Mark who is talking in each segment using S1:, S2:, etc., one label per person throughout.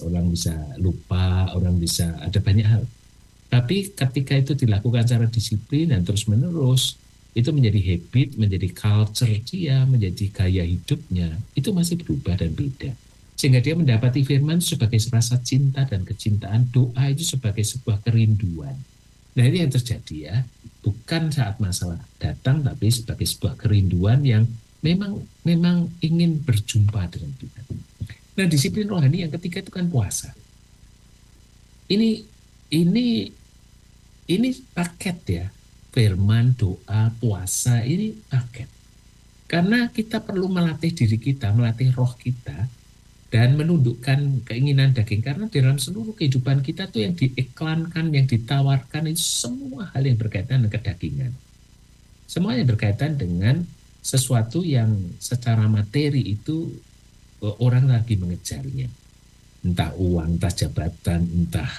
S1: orang bisa lupa, orang bisa ada banyak hal. Tapi ketika itu dilakukan secara disiplin dan terus-menerus, itu menjadi habit, menjadi culture dia, menjadi gaya hidupnya, itu masih berubah dan beda. Sehingga dia mendapati firman sebagai rasa cinta dan kecintaan, doa itu sebagai sebuah kerinduan. Nah ini yang terjadi ya, bukan saat masalah datang, tapi sebagai sebuah kerinduan yang memang memang ingin berjumpa dengan Tuhan. Nah disiplin rohani yang ketiga itu kan puasa. Ini ini ini paket ya, firman, doa, puasa ini paket. Karena kita perlu melatih diri kita, melatih roh kita, dan menundukkan keinginan daging. Karena di dalam seluruh kehidupan kita tuh yang diiklankan, yang ditawarkan itu semua hal yang berkaitan dengan kedagingan. Semua yang berkaitan dengan sesuatu yang secara materi itu orang lagi mengejarnya. Entah uang, entah jabatan, entah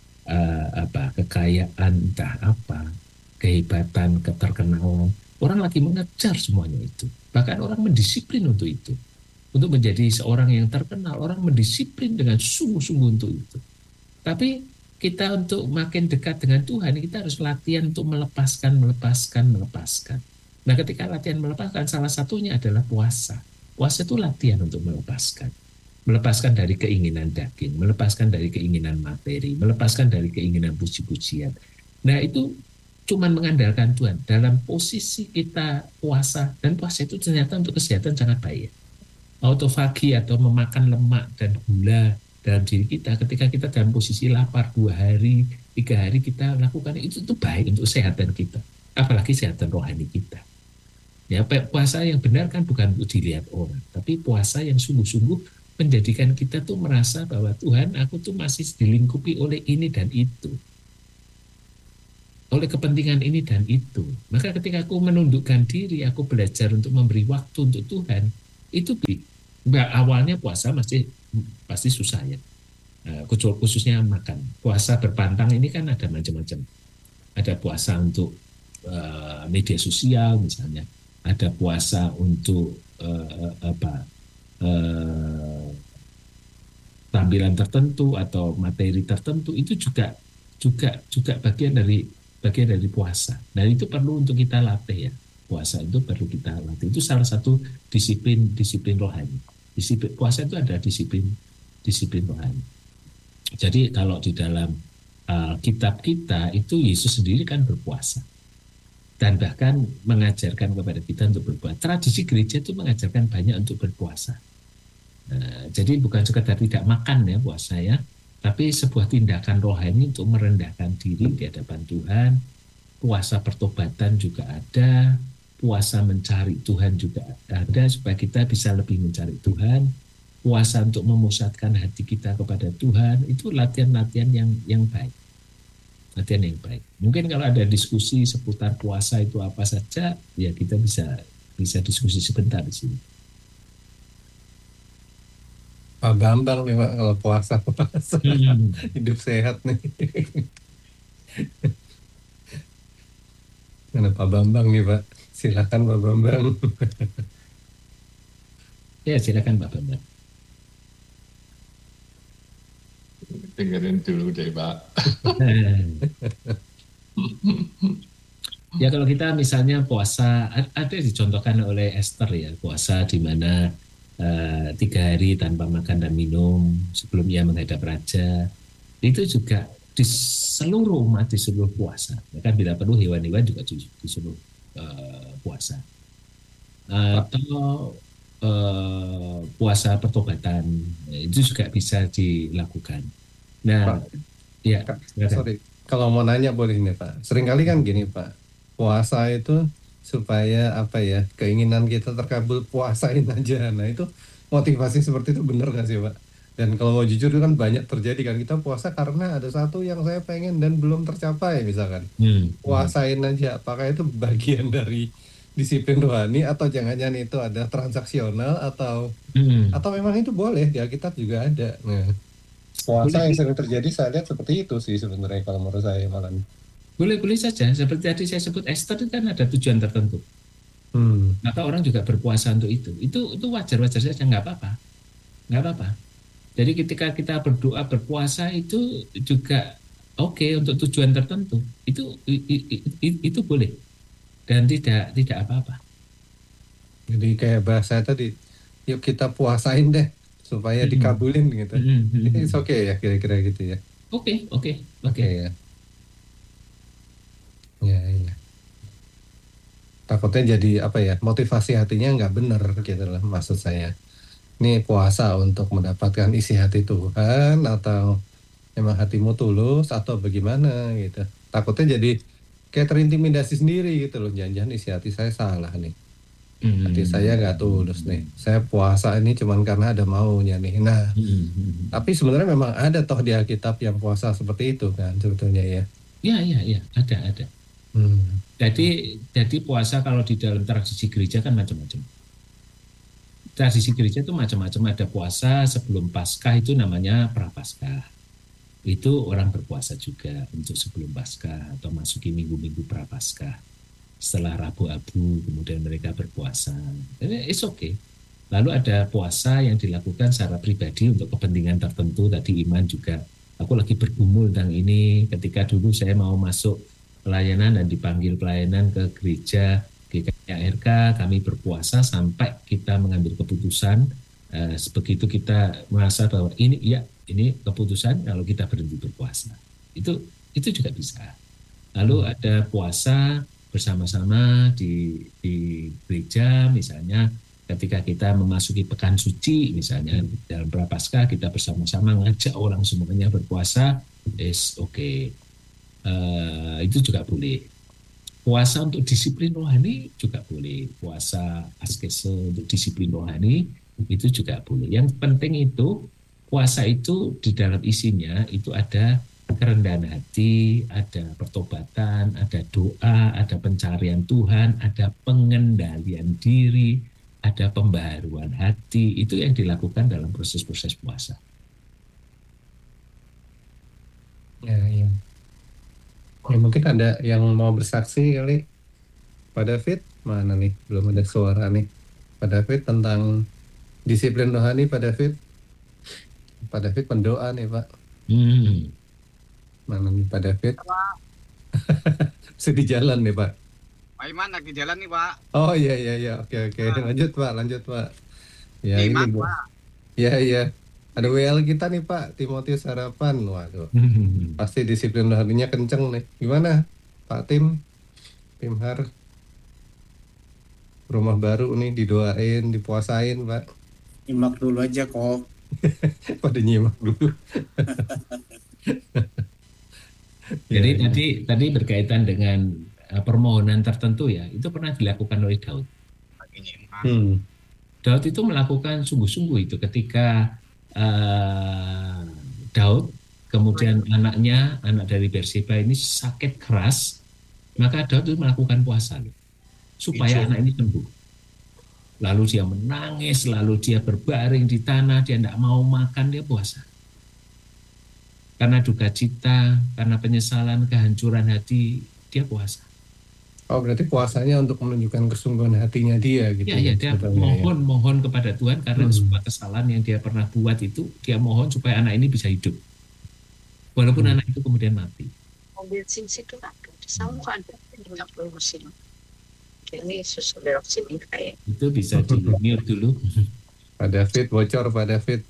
S1: kekayaan, entah apa, kehebatan, keterkenalan. Orang lagi mengejar semuanya itu. Bahkan orang mendisiplin untuk itu. Untuk menjadi seorang yang terkenal, orang mendisiplin dengan sungguh-sungguh untuk itu. Tapi kita untuk makin dekat dengan Tuhan, kita harus latihan untuk melepaskan, melepaskan, melepaskan. Nah, ketika latihan melepaskan, salah satunya adalah puasa. Puasa itu latihan untuk melepaskan. Melepaskan dari keinginan daging, melepaskan dari keinginan materi, melepaskan dari keinginan puji-pujian. Nah, itu cuma mengandalkan Tuhan. Dalam posisi kita puasa, dan puasa itu ternyata untuk kesehatan sangat baik. Autofagi atau memakan lemak dan gula dalam diri kita, ketika kita dalam posisi lapar 2 hari, 3 hari kita lakukan itu baik untuk kesehatan kita, apalagi kesehatan rohani kita. Ya, puasa yang benar kan bukan untuk dilihat orang, tapi puasa yang sungguh-sungguh menjadikan kita tuh merasa bahwa Tuhan, aku tuh masih dilingkupi oleh ini dan itu, oleh kepentingan ini dan itu. Maka ketika aku menundukkan diri, aku belajar untuk memberi waktu untuk Tuhan, itu awalnya puasa masih pasti susah ya. Khususnya makan. Puasa berpantang ini kan ada macam-macam. Ada puasa untuk media sosial misalnya, ada puasa untuk uh, tampilan tertentu atau materi tertentu, itu juga juga juga bagian dari puasa. Dan itu perlu untuk kita latih ya. Puasa itu perlu kita latih. Itu salah satu disiplin rohani. Disiplin puasa itu ada disiplin rohani. Jadi kalau di dalam kitab kita itu Yesus sendiri kan berpuasa dan bahkan mengajarkan kepada kita untuk berpuasa. Tradisi gereja itu mengajarkan banyak untuk berpuasa. Jadi bukan sekedar tidak makan ya puasa ya, tapi sebuah tindakan rohani untuk merendahkan diri di hadapan Tuhan. Puasa pertobatan juga ada, puasa mencari Tuhan juga ada supaya kita bisa lebih mencari Tuhan. Puasa untuk memusatkan hati kita kepada Tuhan, itu latihan-latihan yang baik. Latihan yang baik. Mungkin kalau ada diskusi seputar puasa itu apa saja, ya kita bisa diskusi sebentar di sini.
S2: Pak Bambang nih Pak, kalau puasa hidup sehat nih. Mana Pak Bambang nih Pak? Silakan Pak Bambang.
S1: Ya silakan Pak Bambang.
S3: Dengerin dulu deh Pak.
S1: Ya kalau kita misalnya puasa, ada dicontohkan oleh Esther ya, puasa di mana 3 hari tanpa makan dan minum sebelum ia menghadap raja. Itu juga di seluruh umat di seluruh puasa. Bahkan bila perlu hewan-hewan juga di seluruh puasa. Atau puasa pertobatan itu juga bisa dilakukan. Nah,
S2: Pak,
S1: ya,
S2: sorry. Kalau mau nanya boleh nih Pak. Seringkali kan gini Pak, puasa itu supaya apa ya, keinginan kita terkabul, puasain aja. Nah itu motivasi seperti itu bener nggak sih Pak? Dan kalau mau jujur itu kan banyak terjadi kan, kita puasa karena ada satu yang saya pengen dan belum tercapai misalkan. Puasain aja, apakah itu bagian dari disiplin rohani atau jangan-jangan itu ada transaksional atau memang itu boleh di Alkitab juga ada. Nah, puasa yang sering terjadi saya lihat seperti itu sih sebenarnya kalau menurut saya malah.
S1: Boleh-boleh saja, seperti tadi saya sebut Esther itu kan ada tujuan tertentu. Maka orang juga berpuasa untuk itu. Itu wajar-wajar saja, nggak apa-apa, nggak apa-apa. Jadi ketika kita berdoa berpuasa itu juga oke untuk tujuan tertentu. Itu boleh dan tidak apa-apa.
S2: Jadi kayak bahasa tadi, yuk kita puasain deh supaya
S1: Mm-mm.
S2: dikabulin gitu. It's
S1: Mm-mm.
S2: okay ya kira-kira gitu ya.
S1: Oke, oke,
S2: Oke
S1: oke.
S2: ya. Ya, ya. Takutnya jadi apa ya, motivasi hatinya nggak bener gitu lah maksud saya. Ini puasa untuk mendapatkan isi hati Tuhan atau emang hatimu tulus atau bagaimana gitu. Takutnya jadi kayak terintimidasi sendiri gitu loh. Jangan-jangan isi hati saya salah nih. Hati saya nggak tulus nih.
S1: Mm.
S2: Saya puasa ini cuman karena ada maunya nih. Nah,
S1: Mm.
S2: tapi sebenarnya memang ada toh di Alkitab yang puasa seperti itu kan sebetulnya ya.
S1: Ya, ya, ya, ada.
S2: Hmm.
S1: Jadi puasa kalau di dalam tradisi gereja kan macam-macam. Tradisi gereja itu macam-macam. Ada puasa sebelum Paskah itu namanya Prapaskah. Itu orang berpuasa juga untuk sebelum Paskah atau masuki minggu-minggu Prapaskah. Setelah Rabu Abu kemudian mereka berpuasa. It's okay. Lalu ada puasa yang dilakukan secara pribadi untuk kepentingan tertentu. Tadi Iman juga, aku lagi bergumul tentang ini. Ketika dulu saya mau masuk pelayanan dan dipanggil pelayanan ke gereja GKRK, kami berpuasa sampai kita mengambil keputusan. Begitu kita merasa bahwa ini keputusan kalau kita berhenti berpuasa. Itu juga bisa. Lalu ada puasa bersama-sama di gereja, misalnya ketika kita memasuki pekan suci, misalnya dalam Prapaskah kita bersama-sama ngajak orang semuanya berpuasa, is okay. Itu juga boleh. Puasa untuk disiplin rohani juga boleh. Puasa askese untuk disiplin rohani itu juga boleh. Yang penting itu puasa itu di dalam isinya itu ada kerendahan hati, ada pertobatan, ada doa, ada pencarian Tuhan, ada pengendalian diri, ada pembaharuan hati. Itu yang dilakukan dalam proses-proses puasa.
S2: Ya, ya. Ya, mungkin ada yang mau bersaksi kali. Pak David, mana nih? Belum ada suara nih. Pak David tentang disiplin rohani, Pak David. Pak David pendoa nih, Pak. Mana nih Pak David? Masih di jalan nih, Pak.
S4: Pak Iman lagi jalan nih, Pak.
S2: Oh iya, iya, iya. Oke, oke. Lanjut, Pak. Lanjut, Pak. Ya, ini,
S4: Iman,
S2: Bu.
S4: Pak.
S2: Ya, iya. Ada WL kita nih, Pak. Timotius Harapan. Waduh. Pasti disiplin rohaninya kenceng nih. Gimana, Pak Tim? Tim Har. Rumah baru nih didoain, dipuasain, Pak.
S5: Nyimak dulu aja kok.
S2: Pada nyimak dulu.
S1: Jadi
S2: Ya, ya.
S1: tadi berkaitan dengan permohonan tertentu ya, itu pernah dilakukan oleh Daud.
S4: Lagi nyimak.
S1: Daud itu melakukan sungguh-sungguh itu ketika Daud, kemudian anak dari Berseba ini sakit keras, maka Daud itu melakukan puasa loh, supaya anak ini sembuh. Lalu dia menangis, lalu dia berbaring di tanah, dia tidak mau makan, dia puasa. Karena duka cita, karena penyesalan, kehancuran hati, dia puasa.
S2: Oh, berarti puasanya untuk menunjukkan kesungguhan hatinya dia gitu.
S1: Ya, dia mohon kepada Tuhan karena sebuah kesalahan yang dia pernah buat itu, dia mohon supaya anak ini bisa hidup. Walaupun anak itu kemudian mati.
S6: Mobil situ ada, sama ada, nggak perlu mesin. Ini susu belok sini kayak.
S1: Itu bisa di mute dulu.
S2: Pak David, bocor Pak David.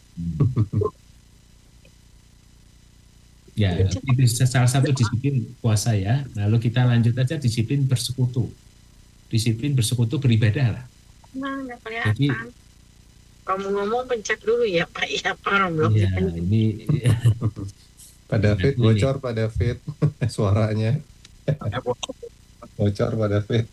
S1: Ya, itu salah satu disiplin puasa ya. Lalu kita lanjut aja disiplin bersekutu. Disiplin bersekutu beribadah lah.
S6: Nah, nggak kelihatan. Jadi, kamu ngomong pencet dulu ya Pak. Ya Pak, belum.
S1: Ya, ini
S2: Pak David, bocor Pak David. Suaranya. Bocor Pak David.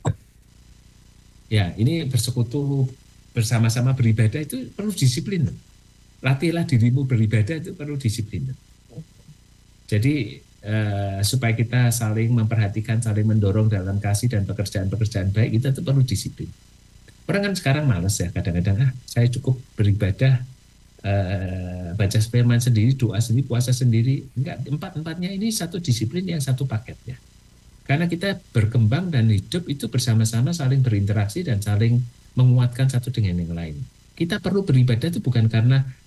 S1: Ya, ini bersekutu bersama-sama beribadah itu perlu disiplin. Latihlah dirimu beribadah itu perlu disiplin. Jadi supaya kita saling memperhatikan, saling mendorong dalam kasih dan pekerjaan-pekerjaan baik, kita itu perlu disiplin. Orang kan sekarang malas ya, kadang-kadang saya cukup beribadah, baca firman sendiri, doa sendiri, puasa sendiri. Enggak, empat-empatnya ini satu disiplin yang satu paket ya. Karena kita berkembang dan hidup itu bersama-sama saling berinteraksi dan saling menguatkan satu dengan yang lain. Kita perlu beribadah itu bukan karena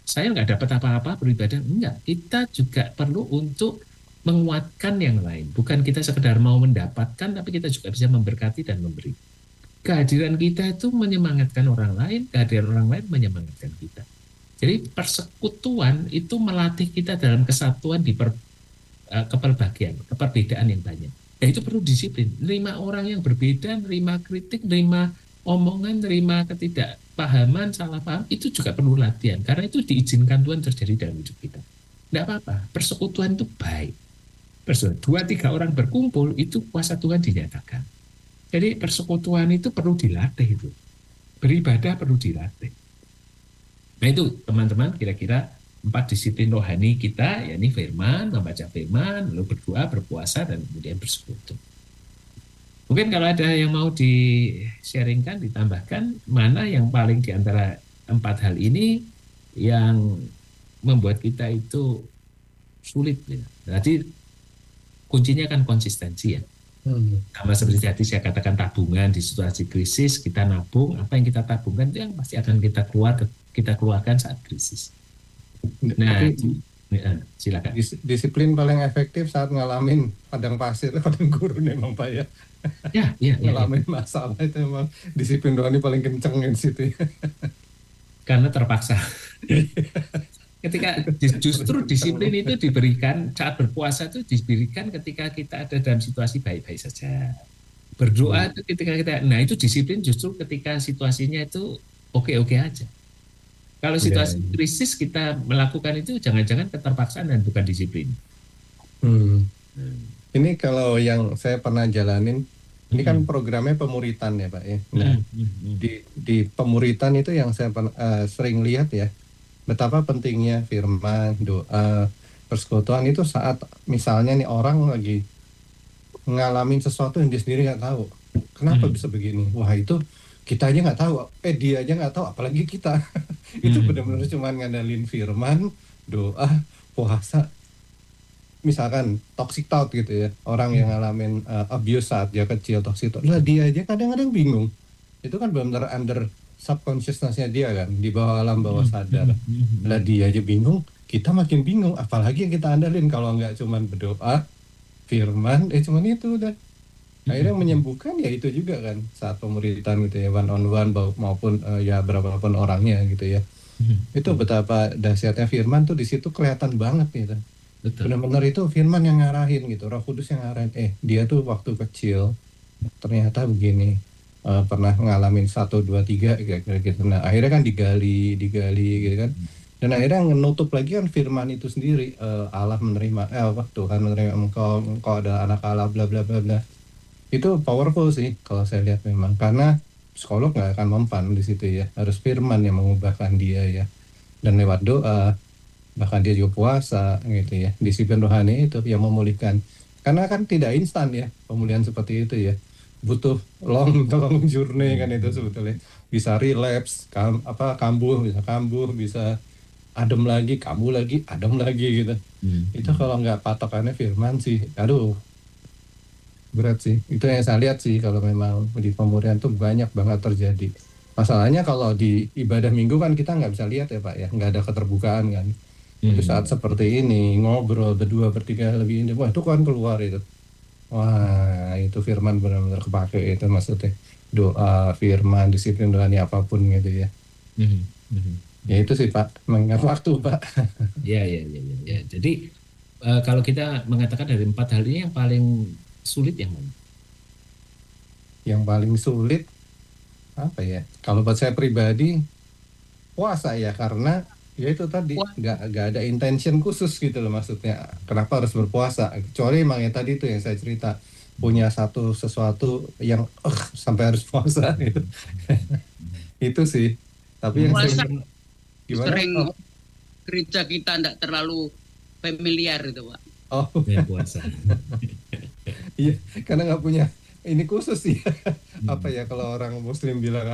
S1: saya nggak dapat apa-apa beribadah. Enggak, kita juga perlu untuk menguatkan yang lain. Bukan kita sekedar mau mendapatkan, tapi kita juga bisa memberkati dan memberi. Kehadiran kita itu menyemangatkan orang lain, kehadiran orang lain menyemangatkan kita. Jadi persekutuan itu melatih kita dalam kesatuan di keperbedaan yang banyak. Ya itu perlu disiplin. Nerima orang yang berbeda, nerima kritik, nerima omongan, nerima ketidakpahaman, salah paham, itu juga perlu latihan. Karena itu diizinkan Tuhan terjadi dalam hidup kita. Tidak apa-apa, persekutuan itu baik. 2-3 orang berkumpul, itu kuasa Tuhan dinyatakan. Jadi persekutuan itu perlu dilatih itu. Beribadah perlu dilatih. Nah itu teman-teman kira-kira 4 disiplin rohani kita, yakni firman, membaca firman, lalu berdoa, berpuasa, dan kemudian bersekutu. Mungkin kalau ada yang mau di-sharingkan, ditambahkan, mana yang paling di antara 4 hal ini yang membuat kita itu sulit. Ya. Berarti kuncinya kan konsistensi ya. Sama seperti tadi saya katakan tabungan di situasi krisis, kita nabung, apa yang kita tabungkan itu yang pasti akan kita keluarkan saat krisis. Nah, silakan.
S2: Disiplin paling efektif saat ngalamin padang pasir, padang gurun memang Pak ya.
S1: Ya.
S2: Ngalamin masalah itu memang disiplin rohani paling kenceng di situ.
S1: Karena terpaksa. Ketika justru disiplin itu diberikan saat berpuasa itu diberikan ketika kita ada dalam situasi baik-baik saja. Berdoa itu ketika itu disiplin justru ketika situasinya itu oke-oke aja. Kalau situasi krisis kita melakukan itu jangan-jangan keterpaksaan dan bukan disiplin.
S2: Ini kalau yang saya pernah jalanin, ini kan programnya pemuritan ya Pak ya. Nah, di pemuritan itu yang saya sering lihat ya, betapa pentingnya firman, doa, persekutuan itu saat misalnya nih orang lagi ngalamin sesuatu yang dia sendiri nggak tahu. Kenapa bisa begini? Wah itu kita aja nggak tahu, dia aja nggak tahu, apalagi kita. Itu benar-benar cuma ngandalin firman, doa, puasa. Misalkan toxic thought gitu ya, orang yang ngalamin abuse saat dia kecil, toxic thought, lah dia aja kadang-kadang bingung. Itu kan benar-benar under subconsciousness-nya dia kan, di bawah alam bawah sadar. Lah dia aja bingung, kita makin bingung, apalagi yang kita andalin kalau nggak cuma berdoa, firman, cuman itu udah. Akhirnya menyembuhkan ya itu juga kan saat pemuritan gitu ya, one on one maupun ya berapapun orangnya gitu ya. Itu betapa dahsyatnya firman tuh di situ kelihatan banget gitu. Benar-benar itu firman yang ngarahin gitu, Roh Kudus yang ngarahin. Dia tuh waktu kecil ternyata begini, pernah ngalamin 1, 2, 3 gitu. Nah akhirnya kan digali gitu kan. Dan akhirnya menutup lagi kan firman itu sendiri, Allah menerima, Tuhan menerima engkau adalah anak Allah, bla bla bla bla. Itu powerful sih kalau saya lihat memang, karena psikolog nggak akan mempan di situ ya, harus firman yang mengubahkan dia ya, dan lewat doa, bahkan dia juga puasa gitu ya, disiplin rohani itu yang memulihkan, karena kan tidak instan ya pemulihan seperti itu ya, butuh long journey kan itu sebetulnya, bisa relapse, kambuh, bisa adem lagi, kambuh lagi, adem lagi gitu. Itu kalau nggak patokannya firman sih, aduh berat sih. Itu yang saya lihat sih kalau memang di pemurihan tuh banyak banget terjadi. Masalahnya kalau di ibadah minggu kan kita nggak bisa lihat ya Pak ya, nggak ada keterbukaan kan. Tapi saat seperti ini ngobrol berdua bertiga lebih ini, wah itu kan keluar itu. Wah itu firman benar-benar kepake itu maksudnya. Doa, firman, disiplin rohani apapun gitu ya. Ya itu sih Pak, mengingat waktu Pak.
S1: Ya. Jadi kalau kita mengatakan dari 4 hal ini yang paling sulit yang mana?
S2: Yang paling sulit apa ya? Kalau buat saya pribadi puasa ya, karena ya itu tadi nggak ada intention khusus gitu loh, maksudnya kenapa harus berpuasa, kecuali emang ya tadi itu yang saya cerita, punya sesuatu yang sampai harus puasa gitu. Itu sih. Tapi yang
S7: sering gereja kita nggak terlalu familiar itu Pak.
S1: Ya puasa.
S2: Iya, karena nggak punya ini khusus sih. Apa ya kalau orang Muslim bilang